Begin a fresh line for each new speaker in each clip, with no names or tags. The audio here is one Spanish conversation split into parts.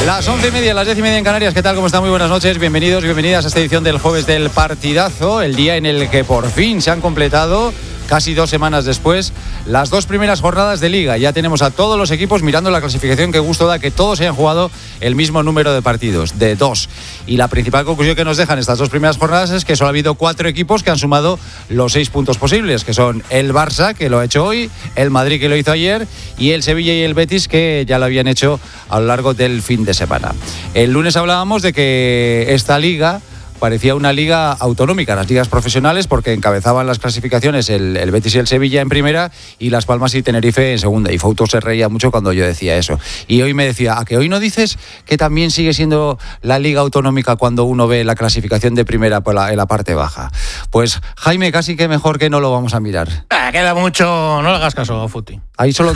Las 11:30, las 10:30 en Canarias. ¿Qué tal? ¿Cómo están? Muy buenas noches. Bienvenidos y bienvenidas a esta edición del jueves del partidazo, el día en el que por fin se han completado, casi 2 semanas después, las 2 primeras jornadas de Liga. Ya tenemos a todos los equipos mirando la clasificación. Qué gusto da que todos hayan jugado el mismo número de partidos, de 2. Y la principal conclusión que nos dejan estas 2 primeras jornadas es que solo ha habido 4 equipos que han sumado los 6 puntos posibles, que son el Barça, que lo ha hecho hoy, el Madrid, que lo hizo ayer, y el Sevilla y el Betis, que ya lo habían hecho a lo largo del fin de semana. El lunes hablábamos de que esta Liga parecía una liga autonómica, las ligas profesionales, porque encabezaban las clasificaciones el Betis y el Sevilla en primera y Las Palmas y Tenerife en segunda. Y Fouto se reía mucho cuando yo decía eso. Y hoy me decía, ¿a que hoy no dices que también sigue siendo la liga autonómica cuando uno ve la clasificación de primera en la parte baja? Pues Jaime, casi que mejor que no lo vamos a mirar.
Queda mucho, no le hagas caso a Futi.
Hay solo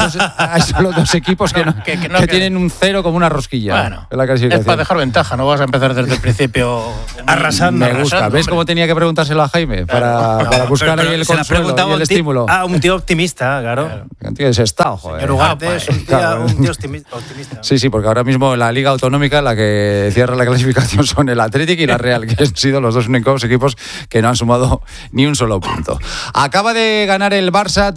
2 equipos que tienen un 0 como una rosquilla.
Bueno,
en la clasificación.
Es para dejar ventaja, no vas a empezar desde el principio arrasando.
Me gusta. ¿Ves cómo tenía que preguntárselo a Jaime? Para buscar ahí el consuelo y el estímulo.
Un tío optimista, claro.
Un tío desestado, joder.
Señor Ugarte es un tío optimista.
Sí, porque ahora mismo la Liga Autonómica, la que cierra la clasificación son el Athletic y la Real, que han sido los 2 únicos equipos que no han sumado ni un solo punto. Acaba de ganar el Barça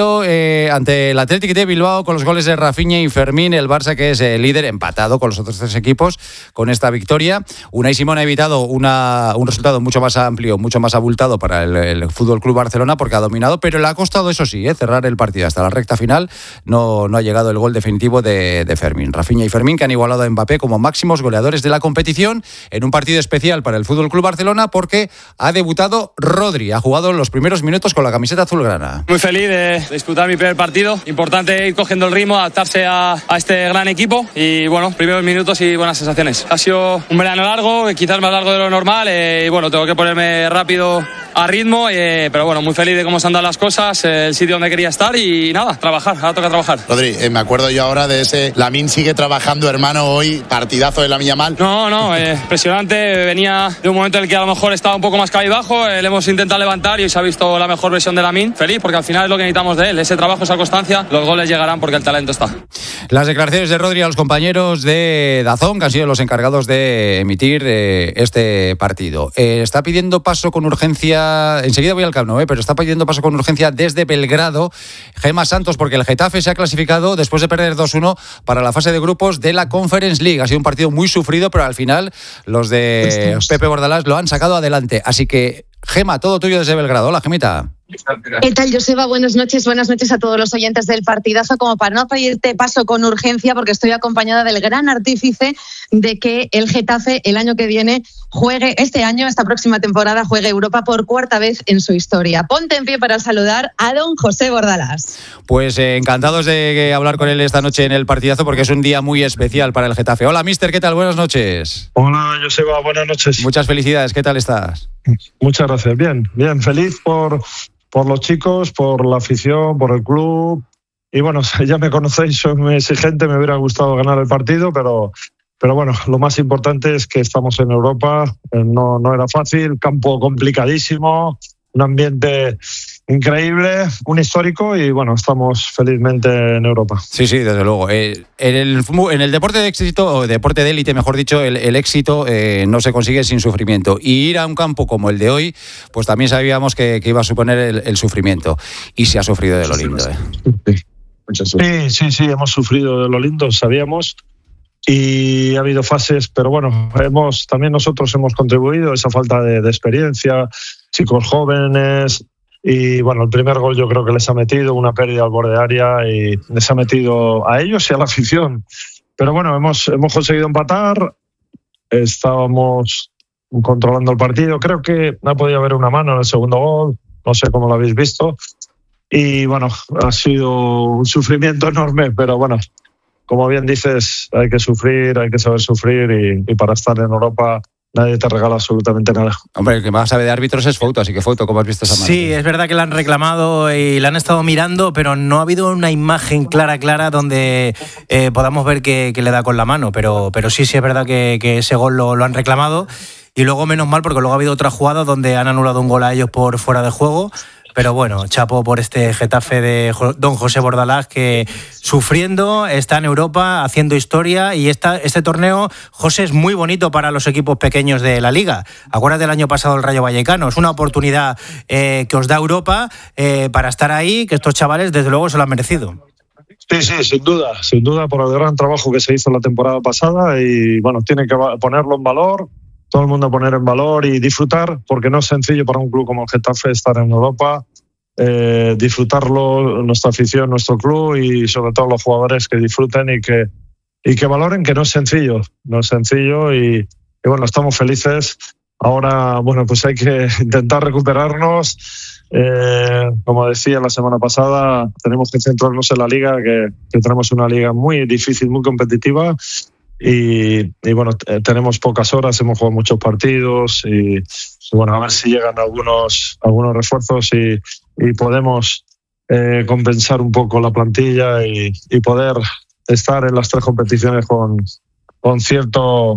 2-0 ante el Athletic de Bilbao con los goles de Rafinha y Fermín. El Barça, que es el líder, empatado con los otros 3 equipos con esta victoria. Unai Simón ha evitado un resultado mucho más amplio, mucho más abultado para el Fútbol Club Barcelona, porque ha dominado, pero le ha costado, eso sí, cerrar el partido hasta la recta final. No ha llegado el gol definitivo de Fermín. Rafinha y Fermín, que han igualado a Mbappé como máximos goleadores de la competición en un partido especial para el Fútbol Club Barcelona, porque ha debutado Rodri, ha jugado los primeros minutos con la camiseta azulgrana.
Muy feliz de disputar mi primer partido. Importante ir cogiendo el ritmo, adaptarse a este gran equipo y bueno, primeros minutos y buenas sensaciones. Ha sido un verano largo, quizás más largo de lo normal, y bueno, tengo que ponerme rápido a ritmo, pero bueno, muy feliz de cómo se han dado las cosas, el sitio donde quería estar y nada, trabajar, ahora toca trabajar.
Rodri, me acuerdo yo ahora de ese Lamine sigue trabajando, hermano, hoy, partidazo de Lamine Yamal.
No, impresionante, venía de un momento en el que a lo mejor estaba un poco más cabizbajo, le hemos intentado levantar y hoy se ha visto la mejor versión de Lamine. Feliz porque al final es lo que necesitamos de él, ese trabajo, esa constancia, los goles llegarán porque el talento está.
Las declaraciones de Rodri a los compañeros de DAZN, que han sido los encargados de emitir este partido. Está pidiendo paso con urgencia, enseguida voy al Camp Nou, pero está pidiendo paso con urgencia desde Belgrado Gemma Santos, porque el Getafe se ha clasificado después de perder 2-1 para la fase de grupos de la Conference League. Ha sido un partido muy sufrido, pero al final los de Pepe Bordalás lo han sacado adelante. Así que, Gemma, todo tuyo desde Belgrado. Hola, Gemita.
¿Qué tal, Joseba? Buenas noches a todos los oyentes del partidazo. Como para no pedirte paso con urgencia, porque estoy acompañada del gran artífice de que el Getafe el año que viene juegue, esta próxima temporada juegue Europa por 4ª vez en su historia. Ponte en pie para saludar a don José Bordalás.
Pues encantados de hablar con él esta noche en el partidazo, porque es un día muy especial para el Getafe. Hola, mister, ¿qué tal? Buenas noches.
Hola, Joseba, buenas noches.
Muchas felicidades, ¿qué tal estás?
Muchas gracias, bien, feliz por los chicos, por la afición, por el club. Y bueno, ya me conocéis, soy muy exigente, me hubiera gustado ganar el partido, pero bueno, lo más importante es que estamos en Europa. No era fácil, campo complicadísimo, un ambiente increíble, un histórico, y bueno, estamos felizmente en Europa.
Sí, desde luego. En el deporte de éxito, o deporte de élite, mejor dicho, el éxito no se consigue sin sufrimiento. Y ir a un campo como el de hoy, pues también sabíamos que iba a suponer el sufrimiento. Y se ha sufrido de lo lindo.
Sí, hemos sufrido de lo lindo, sabíamos. Y ha habido fases, pero bueno, también nosotros hemos contribuido a esa falta de experiencia, chicos jóvenes. Y bueno, el primer gol yo creo que les ha metido una pérdida al borde área y les ha metido a ellos y a la afición. Pero bueno, hemos conseguido empatar, estábamos controlando el partido. Creo que ha podido haber una mano en el segundo gol, no sé cómo lo habéis visto. Y bueno, ha sido un sufrimiento enorme, pero bueno, como bien dices, hay que sufrir, hay que saber sufrir y para estar en Europa nadie te regala absolutamente nada.
Hombre, el que más sabe de árbitros es Fouto, así que Fouto, ¿cómo has visto esa mano?
Sí, es verdad que la han reclamado y la han estado mirando, pero no ha habido una imagen clara donde podamos ver que le da con la mano, pero sí es verdad que ese gol lo han reclamado. Y luego menos mal, porque luego ha habido otra jugada donde han anulado un gol a ellos por fuera de juego. pero bueno, chapo por este Getafe de don José Bordalás, que sufriendo está en Europa haciendo historia, y este torneo, José, es muy bonito para los equipos pequeños de la Liga. Acuérdate del año pasado el Rayo Vallecano, es una oportunidad que os da Europa para estar ahí, que estos chavales desde luego se lo han merecido.
Sí, sin duda por el gran trabajo que se hizo la temporada pasada, y bueno, tiene que ponerlo en valor, todo el mundo poner en valor y disfrutar, porque no es sencillo para un club como el Getafe estar en Europa, disfrutarlo, nuestra afición, nuestro club, y sobre todo los jugadores que disfruten y que valoren que no es sencillo, y bueno, estamos felices. Ahora, bueno, pues hay que intentar recuperarnos. Como decía la semana pasada, tenemos que centrarnos en la liga, que tenemos una liga muy difícil, muy competitiva, y bueno, tenemos pocas horas, hemos jugado muchos partidos, y bueno, a ver si llegan algunos refuerzos y podemos compensar un poco la plantilla y poder estar en las 3 competiciones con cierto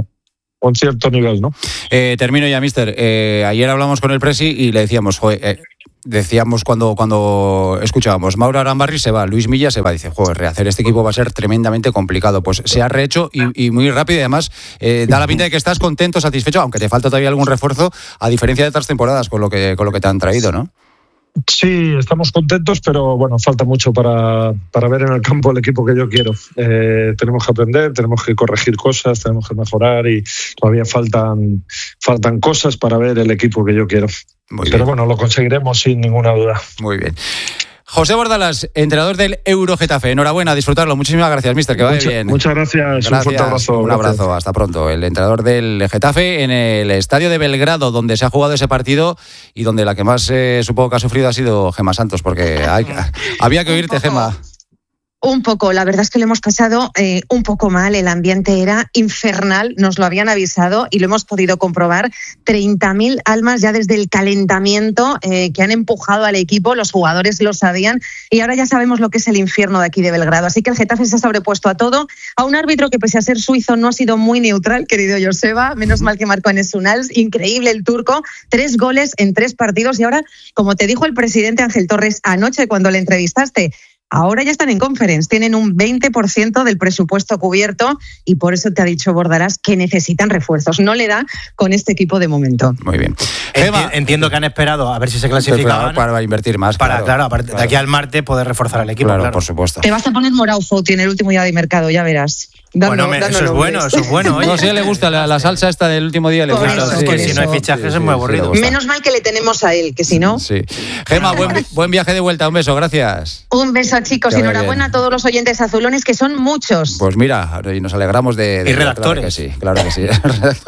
nivel, ¿no?
Termino ya, mister. Ayer hablamos con el Presi y le decíamos, decíamos cuando escuchábamos, Mauro Arambarri se va, Luis Milla se va, dice, rehacer este equipo va a ser tremendamente complicado. Pues se ha rehecho y muy rápido, y además da la pinta de que estás contento, satisfecho, aunque te falta todavía algún refuerzo, a diferencia de otras temporadas con lo que te han traído, ¿no?
Sí, estamos contentos, pero bueno, falta mucho para ver en el campo el equipo que yo quiero. Tenemos que aprender, tenemos que corregir cosas, tenemos que mejorar, y todavía faltan cosas para ver el equipo que yo quiero. Pero bueno, lo conseguiremos sin ninguna duda.
Muy bien. José Bordalás, entrenador del Euro Getafe. Enhorabuena, a disfrutarlo. Muchísimas gracias, mister, que vaya bien.
Muchas gracias. Un fuerte abrazo.
Un abrazo, hasta pronto. El entrenador del Getafe en el estadio de Belgrado, donde se ha jugado ese partido y donde la que más supongo que ha sufrido ha sido Gemma Santos, porque había que oírte, Gemma.
Un poco, la verdad es que lo hemos pasado un poco mal, el ambiente era infernal, nos lo habían avisado y lo hemos podido comprobar. 30.000 almas ya desde el calentamiento que han empujado al equipo, los jugadores lo sabían, y ahora ya sabemos lo que es el infierno de aquí de Belgrado. Así que el Getafe se ha sobrepuesto a todo, a un árbitro que, pese a ser suizo, no ha sido muy neutral, querido Joseba, menos mal que marcó en Esunals, increíble el turco, 3 goles en 3 partidos, y ahora, como te dijo el presidente Ángel Torres anoche cuando le entrevistaste, ahora ya están en conference, tienen un 20% del presupuesto cubierto, y por eso te ha dicho Bordalás que necesitan refuerzos. No le da con este equipo de momento.
Muy bien.
Entiendo que han esperado a ver si se clasificaban
para invertir más.
Claro, de aquí al martes poder reforzar el equipo.
Claro, por supuesto.
Te vas a poner morado, Fouti, en el último día de mercado, ya verás.
Eso es bueno.
Oye. No sé, le gusta la salsa esta del último día.
Es que si no hay fichajes es muy aburrido.
Menos mal que le tenemos a él, que si no...
Sí. Gemma, buen viaje de vuelta. Un beso, gracias.
Un beso, chicos. Y enhorabuena a todos los oyentes azulones, que son muchos.
Pues mira, y nos alegramos de
y redactores.
Claro que sí.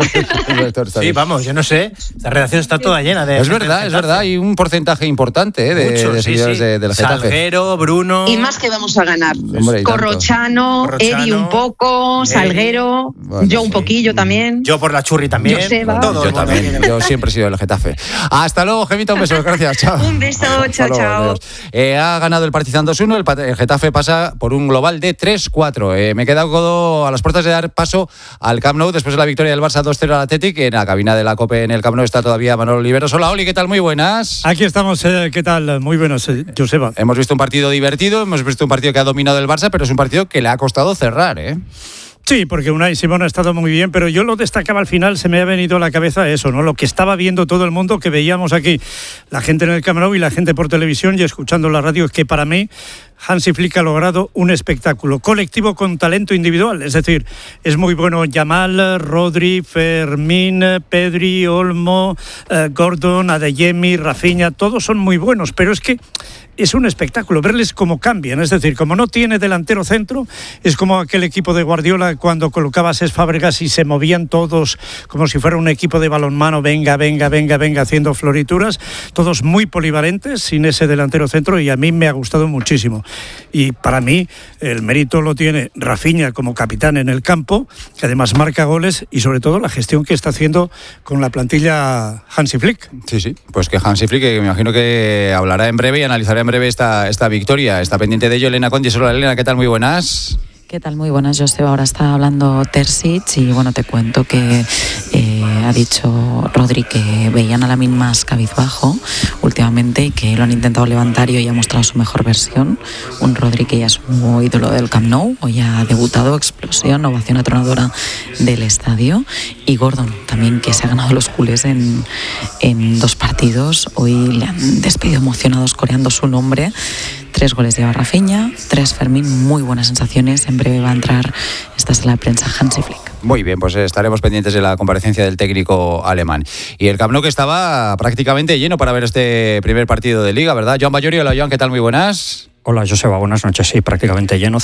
Sí, vamos, yo no sé. La redacción está toda llena de...
Es verdad. Hay un porcentaje importante de seguidores del Getafe.
Salguero, Bruno...
Y más que vamos a ganar.
Hombre,
Corrochano, Eri un poco... Salguero, bueno, yo un poquillo también.
Yo por la churri también.
Yo también. Yo siempre he sido el Getafe. Hasta luego, Gemita, un beso. Gracias. Chao.
Un beso. Chao.
Ha ganado el Partizan 2-1. El Getafe pasa por un global de 3-4. Me he quedado a las puertas de dar paso al Camp Nou después de la victoria del Barça 2-0 al Athletic. En la cabina de la COPE en el Camp Nou está todavía Manolo Oliveros. Hola, Oli, ¿qué tal? Muy buenas.
Aquí estamos. ¿Qué tal? Muy buenas, Joseba.
Hemos visto un partido divertido, hemos visto un partido que ha dominado el Barça, pero es un partido que le ha costado cerrar, ¿eh?
Sí, porque Unai Simón ha estado muy bien, pero yo lo destacaba al final, se me ha venido a la cabeza eso, ¿no? Lo que estaba viendo todo el mundo, que veíamos aquí, la gente en el Camp Nou y la gente por televisión y escuchando la radio, es que para mí Hansi Flick ha logrado un espectáculo colectivo con talento individual, es decir, es muy bueno Yamal, Rodri, Fermín, Pedri, Olmo, Gordon, Adeyemi, Rafinha, todos son muy buenos, pero es que es un espectáculo verles cómo cambian, es decir, como no tiene delantero centro, es como aquel equipo de Guardiola cuando colocaba a Cesc Fábregas y se movían todos como si fuera un equipo de balonmano, venga, haciendo florituras, todos muy polivalentes, sin ese delantero centro, y a mí me ha gustado muchísimo. Y para mí el mérito lo tiene Rafinha como capitán en el campo, que además marca goles, y sobre todo la gestión que está haciendo con la plantilla Hansi Flick.
Sí, pues que Hansi Flick, que me imagino que hablará en breve y analizará en breve esta victoria. Está pendiente de ello Elena Conti. Hola, Elena, ¿qué tal? Muy buenas.
¿Qué tal? Muy buenas, Joseba. Ahora está hablando Terzic y bueno, te cuento que ha dicho Rodri que veían a Lamine más cabizbajo últimamente y que lo han intentado levantar y hoy ha mostrado su mejor versión. Un Rodri que ya es un nuevo ídolo del Camp Nou, hoy ha debutado, explosión, ovación atronadora del estadio. Y Gordon también, que se ha ganado los culés en 2 partidos. Hoy le han despedido emocionados coreando su nombre. 3 goles lleva Rafinha, 3 Fermín, muy buenas sensaciones. En breve va a entrar esta sala de prensa Hansi Flick.
Muy bien, pues estaremos pendientes de la comparecencia del técnico alemán. Y el Camp Nou que estaba prácticamente lleno para ver este primer partido de Liga, ¿verdad? Joan Ballori, hola Joan, ¿qué tal? Muy buenas.
Hola Joseba, buenas noches. Sí, prácticamente lleno,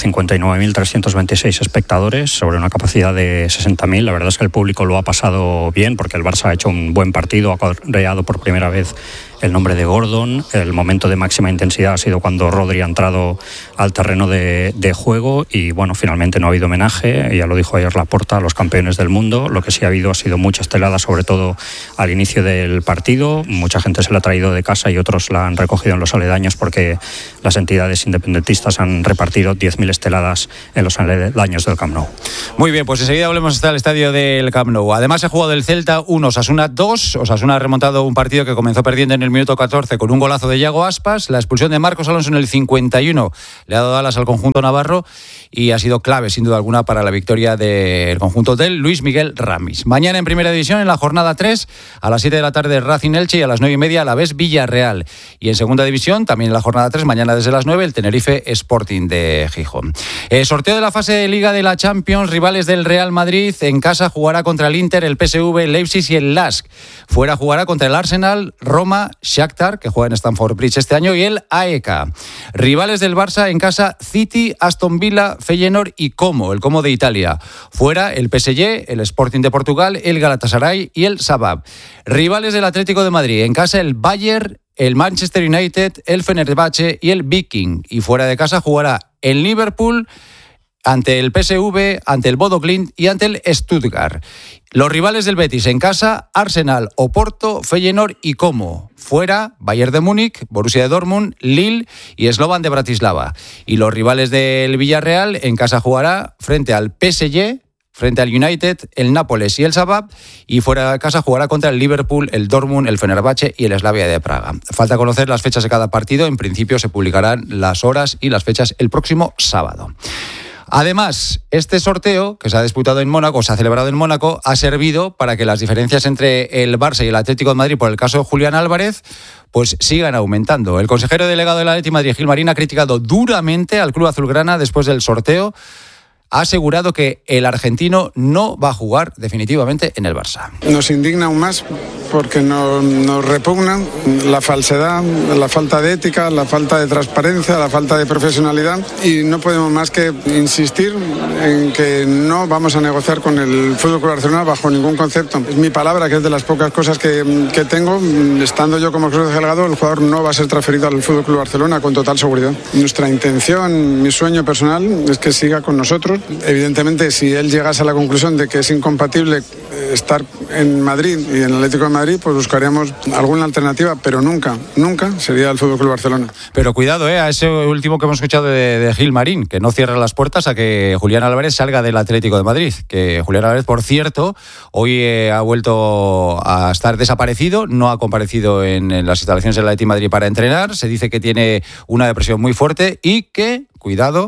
59.326 espectadores sobre una capacidad de 60.000. La verdad es que el público lo ha pasado bien porque el Barça ha hecho un buen partido, ha coreado por primera vez el nombre de Gordon. El momento de máxima intensidad ha sido cuando Rodri ha entrado al terreno de juego y bueno, finalmente no ha habido homenaje, ya lo dijo ayer Laporta, a los campeones del mundo. Lo que sí ha habido ha sido mucha estelada, sobre todo al inicio del partido. Mucha gente se la ha traído de casa y otros la han recogido en los aledaños porque las entidades independentistas han repartido 10.000 esteladas en los aledaños del Camp Nou.
Muy bien, pues enseguida volvemos hasta el estadio del Camp Nou. Además ha jugado el Celta 1, Osasuna 2. Osasuna ha remontado un partido que comenzó perdiendo en el minuto 14 con un golazo de Yago Aspas. La expulsión de Marcos Alonso en el 51 le ha dado alas al conjunto navarro y ha sido clave sin duda alguna para la victoria del conjunto del Luis Miguel Ramis. Mañana en Primera División, en la jornada 3, a las 7 de la tarde Racing Elche y a las 9:30 a la vez Villarreal. Y en Segunda División, también en la jornada 3, mañana desde las 9, el Tenerife Sporting de Gijón. Sorteo de la fase de Liga de la Champions, rivales del Real Madrid. En casa jugará contra el Inter, el PSV, el Leipzig y el LASK. Fuera jugará contra el Arsenal, Roma, Shakhtar, que juega en Stamford Bridge este año, y el AEK. Rivales del Barça en casa, City, Aston Villa, Feyenoord y Como, el Como de Italia. Fuera el PSG, el Sporting de Portugal, el Galatasaray y el Sabab. Rivales del Atlético de Madrid en casa, el Bayern, el Manchester United, el Fenerbahce y el Viking. Y fuera de casa jugará el Liverpool ante el PSV, ante el Bodo Glimt y ante el Stuttgart. Los rivales del Betis en casa, Arsenal, Oporto, Feyenoord y Como. Fuera, Bayern de Múnich, Borussia de Dortmund, Lille y Slovan de Bratislava. Y los rivales del Villarreal en casa jugará frente al PSG, frente al United, el Nápoles y el Sabab, y fuera de casa jugará contra el Liverpool, el Dortmund, el Fenerbahce y el Slavia de Praga. Falta conocer las fechas de cada partido. En principio se publicarán las horas y las fechas el próximo sábado. Además, este sorteo que se ha disputado en Mónaco, se ha celebrado en Mónaco, ha servido para que las diferencias entre el Barça y el Atlético de Madrid, por el caso de Julián Álvarez, pues sigan aumentando. El consejero delegado del Atlético de Madrid, Gil Marín, ha criticado duramente al club azulgrana después del sorteo. Ha asegurado que el argentino no va a jugar definitivamente en el Barça.
Nos indigna aún más porque nos repugna la falsedad, la falta de ética, la falta de transparencia, la falta de profesionalidad, y no podemos más que insistir en que no vamos a negociar con el FC Barcelona bajo ningún concepto. Es mi palabra, que es de las pocas cosas que tengo. Estando yo como consejero delegado, el jugador no va a ser transferido al FC Barcelona con total seguridad. Nuestra intención, mi sueño personal, es que siga con nosotros. Evidentemente, si él llegase a la conclusión de que es incompatible estar en Madrid y en el Atlético de Madrid, pues buscaríamos alguna alternativa, pero nunca sería el FC Barcelona.
Pero cuidado, a ese último que hemos escuchado de Gil Marín, que no cierra las puertas a que Julián Álvarez salga del Atlético de Madrid. Que Julián Álvarez, por cierto, hoy ha vuelto a estar desaparecido, no ha comparecido en las instalaciones del Atlético de Madrid para entrenar. Se dice que tiene una depresión muy fuerte y que, cuidado,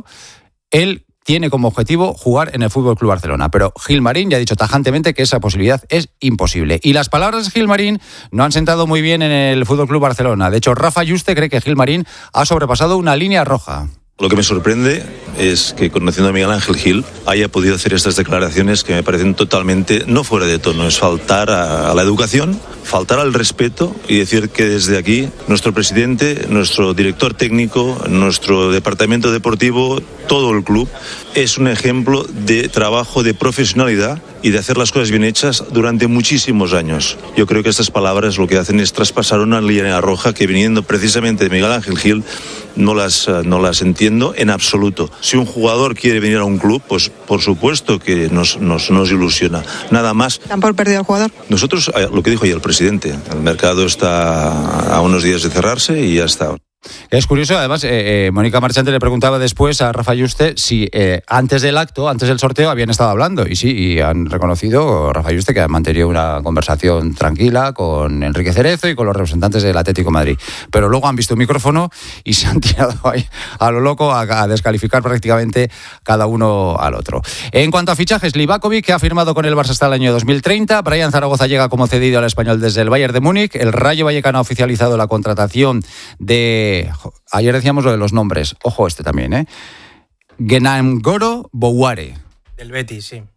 él tiene como objetivo jugar en el FC Barcelona. Pero Gil Marín ya ha dicho tajantemente que esa posibilidad es imposible. Y las palabras de Gil Marín no han sentado muy bien en el FC Barcelona. De hecho, Rafa Yuste cree que Gil Marín ha sobrepasado una línea roja.
Lo que me sorprende es que, conociendo a Miguel Ángel Gil, haya podido hacer estas declaraciones que me parecen totalmente no fuera de tono. Es faltar a la educación, faltar al respeto y decir que desde aquí nuestro presidente, nuestro director técnico, nuestro departamento deportivo, todo el club, es un ejemplo de trabajo, de profesionalidad y de hacer las cosas bien hechas durante muchísimos años. Yo creo que estas palabras lo que hacen es traspasar una línea roja que, viniendo precisamente de Miguel Ángel Gil, no las entiendo en absoluto. Si un jugador quiere venir a un club, pues por supuesto que nos ilusiona. Nada más.
¿Dan por perdido al jugador?
Nosotros, lo que dijo ayer el presidente, el mercado está a unos días de cerrarse y ya está.
Es curioso, además, Mónica Marchante le preguntaba después a Rafa Yuste si antes del acto, antes del sorteo, habían estado hablando. Y sí, y han reconocido, Rafa Yuste, que han mantenido una conversación tranquila con Enrique Cerezo y con los representantes del Atlético de Madrid. Pero luego han visto un micrófono y se han tirado ahí a lo loco a descalificar prácticamente cada uno al otro. En cuanto a fichajes, Livakovic, que ha firmado con el Barça hasta el año 2030. Brian Zaragoza llega como cedido al Español desde el Bayern de Múnich. El Rayo Vallecano ha oficializado la contratación de... Ayer decíamos lo de los nombres. Ojo también, Genangoro Bouare.
Del Betis, sí.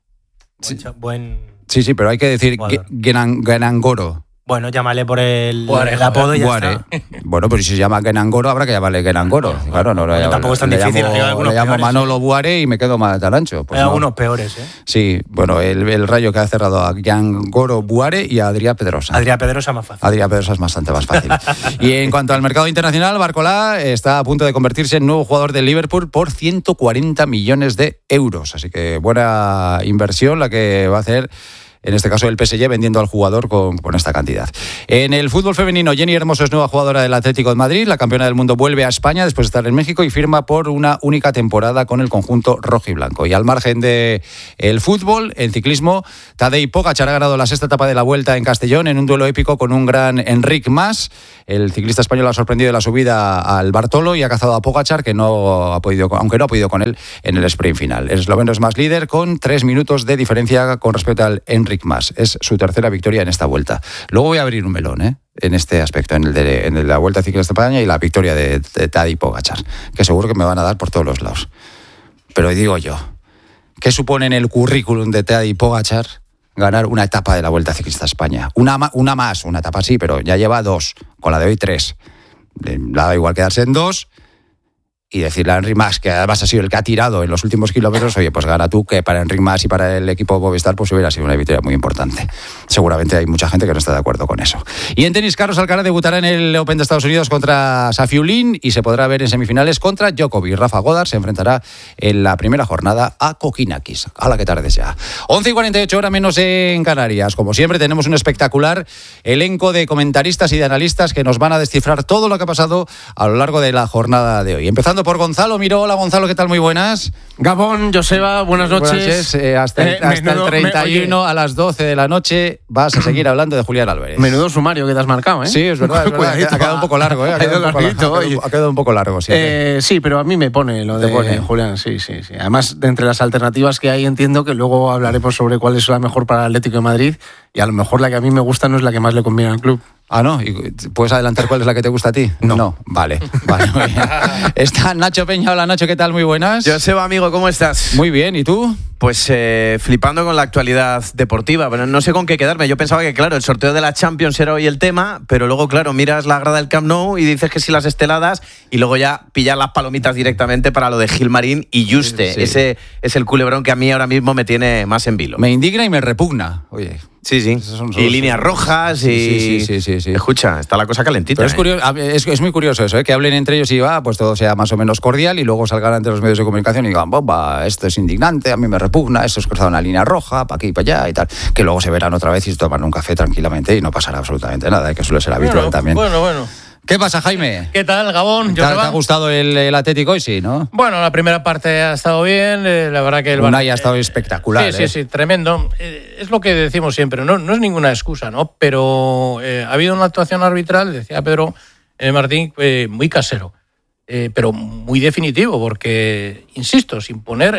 Sí, pero hay que decir Genangoro.
Bueno, llámale por el apodo y ya está.
Bueno, pero si se llama Genangoro, habrá que llamarle Genangoro. Claro, no,
tampoco es tan difícil.
Le llamo Manolo Buare y me quedo más tan ancho.
Pues hay algunos peores, ¿eh?
Sí, bueno, el Rayo que ha cerrado a Genangoro Buare y a Adrià Pedrosa.
Adrià Pedrosa más fácil.
Adrià Pedrosa es bastante más fácil. Y en cuanto al mercado internacional, Barcolá está a punto de convertirse en nuevo jugador del Liverpool por 140 millones de euros. Así que buena inversión la que va a hacer, en este caso el PSG, vendiendo al jugador con esta cantidad. En el fútbol femenino, Jenny Hermoso es nueva jugadora del Atlético de Madrid. La campeona del mundo vuelve a España después de estar en México y firma por una única temporada con el conjunto rojiblanco. Y al margen del fútbol, en ciclismo, Tadej Pogačar ha ganado la sexta etapa de la Vuelta en Castellón en un duelo épico con un gran Enric Mas. El ciclista español ha sorprendido en la subida al Bartolo y ha cazado a Pogačar, que aunque no ha podido con él en el sprint final. El esloveno es más líder con 3 minutos de diferencia con respecto al Enric Mas. Es su tercera victoria en esta Vuelta. Luego voy a abrir un melón, en este aspecto, en el de la Vuelta Ciclista de España y la victoria de Tadej Pogačar, que seguro que me van a dar por todos los lados. Pero digo yo, ¿qué supone en el currículum de Tadej Pogačar ganar una etapa de la Vuelta Ciclista de España? Una etapa sí, pero ya lleva 2, con la de hoy 3. Le da igual quedarse en 2 y decirle a Enric Mas, que además ha sido el que ha tirado en los últimos kilómetros, oye, pues gana tú, que para Enric Mas y para el equipo Movistar pues hubiera sido una victoria muy importante. Seguramente hay mucha gente que no está de acuerdo con eso. Y en tenis, Carlos Alcaraz debutará en el Open de Estados Unidos contra Safiullin y se podrá ver en semifinales contra Djokovic. Rafa Godard se enfrentará en la primera jornada a Kokinakis. ¡Hala, qué tarde ya! 11:48, hora menos en Canarias. Como siempre, tenemos un espectacular elenco de comentaristas y de analistas que nos van a descifrar todo lo que ha pasado a lo largo de la jornada de hoy. Empezando por Gonzalo Miró. Hola, Gonzalo, ¿qué tal? Muy buenas.
Gabón, Joseba, buenas noches.
Hasta el 31 a las 12 de la noche vas a seguir hablando de Julián Álvarez.
Menudo sumario que te has marcado, ¿eh?
Sí, es verdad. Ha quedado un poco largo, ¿eh? Ha quedado un poco largo, sí.
Sí, pero a mí me pone lo de Julián, sí. Además, de entre las alternativas que hay, entiendo que luego hablaremos sobre cuál es la mejor para el Atlético de Madrid y a lo mejor la que a mí me gusta no es la que más le conviene al club.
Ah, ¿no? ¿Y puedes adelantar cuál es la que te gusta a ti?
No.
Vale. Está Nacho Peña. Hola, Nacho, ¿qué tal? Muy buenas.
Joseba, amigo, ¿cómo estás?
Muy bien, ¿y tú?
Pues flipando con la actualidad deportiva, pero no sé con qué quedarme. Yo pensaba que, claro, el sorteo de la Champions era hoy el tema, pero luego, claro, miras la grada del Camp Nou y dices que sí las esteladas y luego ya pillas las palomitas directamente para lo de Gilmarín y Yuste. Sí. Ese es el culebrón que a mí ahora mismo me tiene más en vilo.
Me indigna y me repugna, oye.
Sí. Y líneas rojas y...
Sí.
Escucha, está la cosa calentita.
Pero es curioso, es muy curioso eso, que hablen entre ellos y pues todo sea más o menos cordial y luego salgan ante los medios de comunicación y digan, bomba, esto es indignante, a mí me repugna, esto es cruzado una línea roja, para aquí y para allá y tal. Que luego se verán otra vez y se toman un café tranquilamente y no pasará absolutamente nada, que suele ser habitual también.
Bueno.
¿Qué pasa, Jaime?
¿Qué tal, Gabón?
¿Te ha gustado el Atlético hoy? Sí, ¿no?
Bueno, la primera parte ha estado bien, la verdad que el
Unai ha estado espectacular.
Sí, tremendo. Es lo que decimos siempre, no es ninguna excusa, ¿no? Pero ha habido una actuación arbitral, decía Pedro Martín, muy casero, pero muy definitivo, porque, insisto, sin poner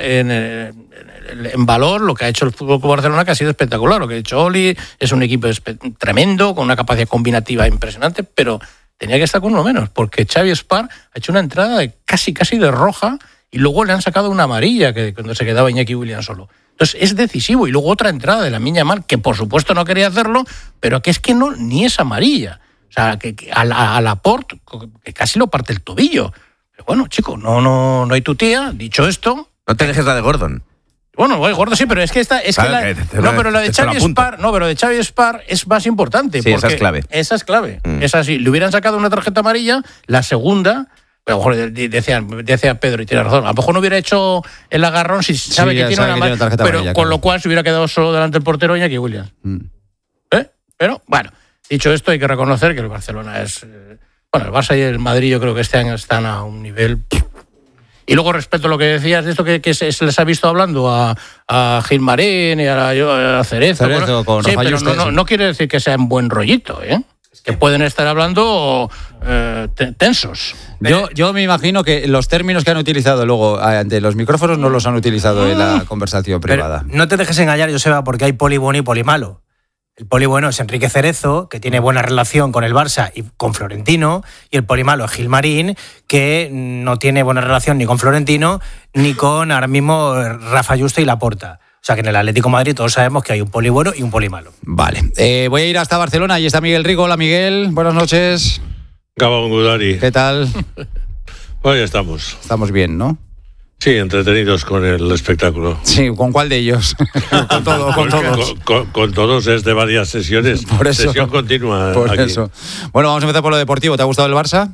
en valor lo que ha hecho el Fútbol Club Barcelona, que ha sido espectacular. Lo que ha hecho Oli es un equipo tremendo, con una capacidad combinativa impresionante, pero tenía que estar con uno menos, porque Xavi Espar ha hecho una entrada de casi de roja y luego le han sacado una amarilla que cuando se quedaba Iñaki Williams solo. Entonces es decisivo. Y luego otra entrada de Lamine Yamal, que por supuesto no quería hacerlo, pero que es que no, ni es amarilla. O sea, que a Laporte, que casi lo parte el tobillo. Pero bueno, chico, no hay tu tía. Dicho esto...
No te dejes la de Gordon.
Bueno, gordo sí, pero es que esta... pero la de Xavi Espar... No, pero de Xavi Espar es más importante.
Sí, esa es clave.
Esa es clave. Esa sí. Le hubieran sacado una tarjeta amarilla, la segunda... Pero, decía Pedro, y tiene razón, a lo mejor no hubiera hecho el agarrón si sabe que tiene una amarilla, pero amarilla, con lo cual se hubiera quedado solo delante del portero Iñaki Williams. Pero, bueno, dicho esto, hay que reconocer que el Barcelona es Bueno, el Barça y el Madrid yo creo que este año están a un nivel... Y luego respecto a lo que decías de esto que se les ha visto hablando a Gilmarín y a Cerezo
con
sí,
Rafa
pero
Yuste,
no quiere decir que sea en buen rollito, ¿eh? Que pueden estar hablando tensos.
Yo me imagino que los términos que han utilizado luego ante los micrófonos no los han utilizado en la conversación privada.
Pero no te dejes engañar, Joseba, porque hay poli bueno y poli malo. El poli bueno es Enrique Cerezo, que tiene buena relación con el Barça y con Florentino, y el poli malo es Gilmarín, que no tiene buena relación ni con Florentino ni con ahora mismo Rafa Yuste y Laporta. O sea que en el Atlético de Madrid todos sabemos que hay un poli bueno y un poli malo.
Vale, voy a ir hasta Barcelona, ahí está Miguel Rico. Hola Miguel, buenas noches.
Gabón Gudari.
¿Qué tal?
Pues ya estamos.
Estamos bien, ¿no?
Sí, entretenidos con el espectáculo.
Sí, ¿con cuál de ellos? Con todos.
Con todos, es de varias sesiones.
Por eso,
sesión continua.
Por
aquí.
eso. Bueno, vamos a empezar por lo deportivo. ¿Te ha gustado el Barça?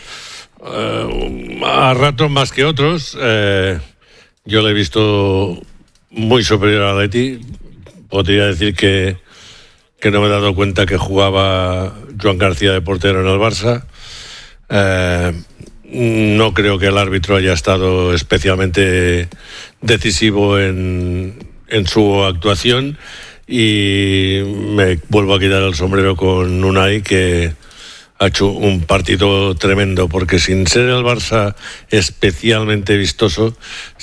A ratos más que otros. Yo lo he visto muy superior a Atleti. Podría decir que no me he dado cuenta que jugaba Joan García de portero en el Barça. No creo que el árbitro haya estado especialmente decisivo en su actuación y me vuelvo a quitar el sombrero con Unai, que ha hecho un partido tremendo, porque sin ser el Barça especialmente vistoso,